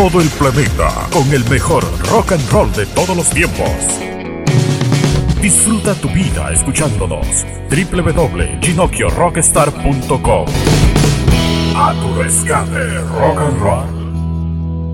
todo el planeta con el mejor rock and roll de todos los tiempos. Disfruta tu vida escuchándonos. www.ginocchiorockstar.com. A tu rescate, rock and roll.